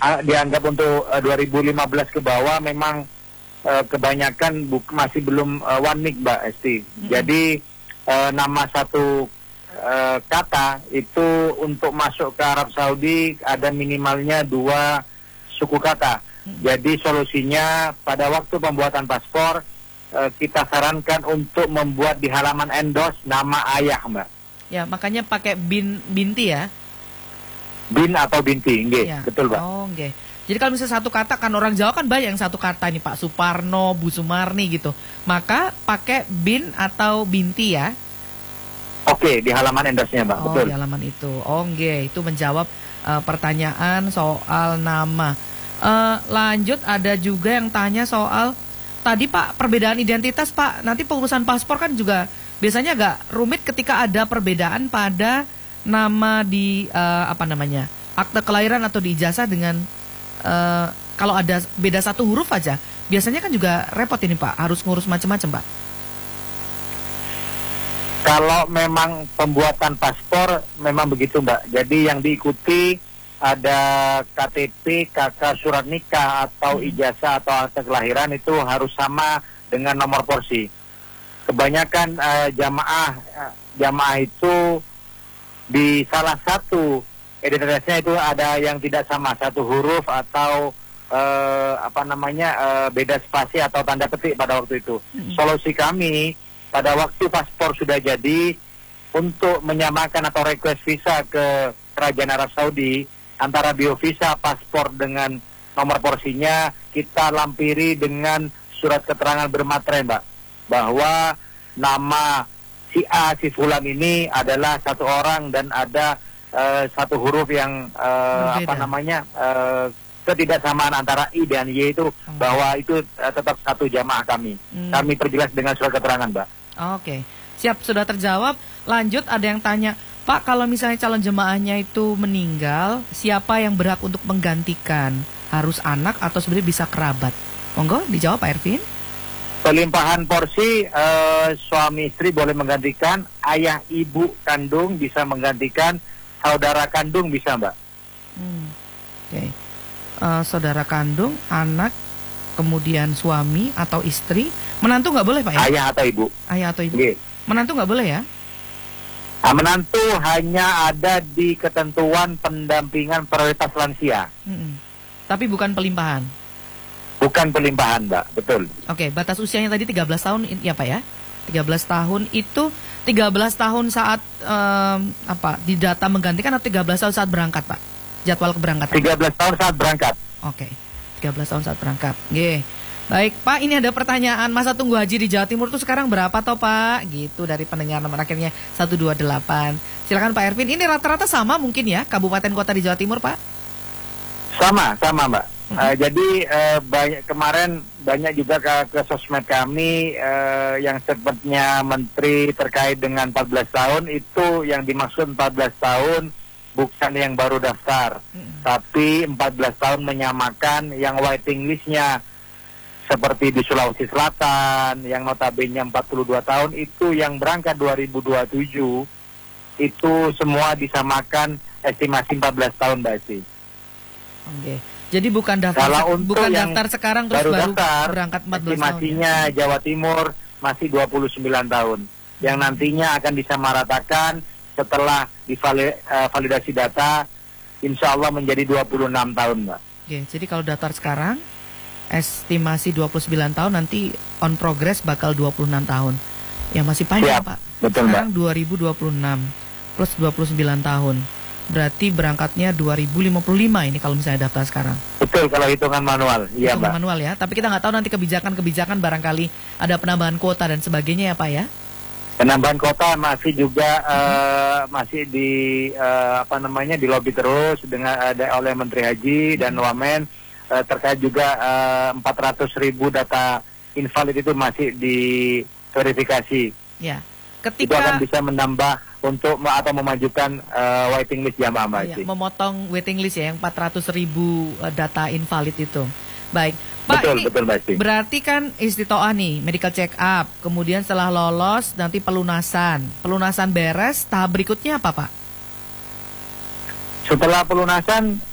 dianggap untuk 2015 ke bawah memang kebanyakan masih belum one week, Mbak Esti. Jadi nama satu kata itu untuk masuk ke Arab Saudi ada minimalnya 2 suku kata. Jadi solusinya pada waktu pembuatan paspor kita sarankan untuk membuat di halaman endos nama ayah, Mbak. Ya, makanya pakai binti ya. Bin atau binti, nggih, Ya. betul, Mbak. Oh, nggih. Jadi kalau misalnya satu kata, kan orang Jawa kan banyak yang satu kata nih, Pak Suparno, Bu Sumarni gitu. Maka pakai bin atau binti ya. Oke, di halaman endosnya, Mbak, betul. Di halaman itu. Oh, nggih, itu menjawab pertanyaan soal nama. Lanjut, ada juga yang tanya soal tadi, Pak, perbedaan identitas, Pak. Nanti pengurusan paspor kan juga biasanya agak rumit ketika ada perbedaan pada nama di akte kelahiran atau di ijazah dengan kalau ada beda satu huruf aja. Biasanya kan juga repot ini, Pak, harus ngurus macam-macam, Pak. Kalau memang pembuatan paspor memang begitu, Mbak. Jadi yang diikuti ada KTP, KK, surat nikah atau ijazah atau akte kelahiran itu harus sama dengan nomor porsi. Kebanyakan jamaah itu di salah satu identitasnya itu ada yang tidak sama, satu huruf atau beda spasi atau tanda petik pada waktu itu. Solusi kami pada waktu paspor sudah jadi untuk menyamakan atau request visa ke Kerajaan Arab Saudi antara biovisa paspor dengan nomor porsinya kita lampiri dengan surat keterangan bermaterai, Mbak, bahwa nama si A, si Fulan ini adalah satu orang dan ada satu huruf yang ketidaksamaan antara I dan Y itu bahwa itu tetap satu jamaah kami. Kami perjelas dengan surat keterangan, Mbak. Oke, siap, sudah terjawab. Lanjut, ada yang tanya, Pak, kalau misalnya calon jemaahnya itu meninggal, siapa yang berhak untuk menggantikan? Harus anak atau sebenarnya bisa kerabat? Monggo dijawab, Pak Ervin. Pelimpahan porsi, suami istri boleh menggantikan, ayah ibu kandung bisa menggantikan, saudara kandung bisa, Mbak. Oke. Saudara kandung, anak, kemudian suami atau istri. Menantu nggak boleh, Pak ya? Ayah atau ibu. Ayah atau ibu. Okay. Menantu nggak boleh ya? Menantu hanya ada di ketentuan pendampingan prioritas lansia. Tapi bukan pelimpahan. Bukan pelimpahan, Mbak, betul. Oke, batas usianya tadi 13 tahun ya, Pak ya? 13 tahun itu 13 tahun saat didata menggantikan atau 13 tahun saat berangkat, Pak? Jadwal keberangkatan. 13 tahun saat berangkat. Oke. 13 tahun saat berangkat. Nggih. Baik, Pak, ini ada pertanyaan, masa tunggu haji di Jawa Timur itu sekarang berapa toh, Pak? Gitu dari pendengar nomor akhirnya 128. Silakan Pak Ervin. Ini rata-rata sama mungkin ya kabupaten kota di Jawa Timur, Pak? Sama, Mbak. Jadi kemarin banyak juga ke sosmed kami yang sebetulnya menteri terkait dengan 14 tahun itu yang dimaksud 14 tahun bukan yang baru daftar, tapi 14 tahun menyamakan yang waiting listnya seperti di Sulawesi Selatan yang notabene 42 tahun itu yang berangkat 2027 itu semua disamakan estimasi 14 tahun, Mbak Esi. Oke. Jadi bukan daftar sekarang terus baru daftar, berangkat 14 tahun. Estimasinya Jawa Timur masih 29 tahun. Yang nantinya akan disamaratakan setelah divalidasi data insya Allah menjadi 26 tahun, Mbak. Oke, jadi kalau daftar sekarang estimasi 29 tahun, nanti on progress bakal 26 tahun. Ya masih panjang, Pak. Betul, sekarang Mbak. 2026 plus 29 tahun. Berarti berangkatnya 2055 ini kalau misalnya daftar sekarang. Betul, kalau hitungan manual. Iya, Mbak. Manual ya. Tapi kita nggak tahu nanti kebijakan barangkali ada penambahan kuota dan sebagainya ya, Pak ya. Penambahan kota masih juga masih di di lobby terus dengan oleh Menteri Haji dan Wamen terkait juga 400.000 data invalid itu masih diverifikasi. Ya. Itu akan bisa menambah untuk atau memajukan waiting list jamaah, Mbak. Ya, memotong waiting list ya yang 400.000 data invalid itu. Baik. Pak, betul, Mbak. Berarti kan istitoah nih, medical check up, kemudian setelah lolos nanti pelunasan. Pelunasan beres, tahap berikutnya apa, Pak? Setelah pelunasan